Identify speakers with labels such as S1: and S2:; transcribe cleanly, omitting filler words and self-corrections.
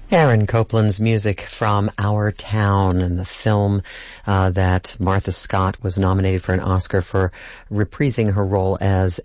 S1: Aaron Copland's music from Our Town, and the film that Martha Scott was nominated for an Oscar for reprising her role as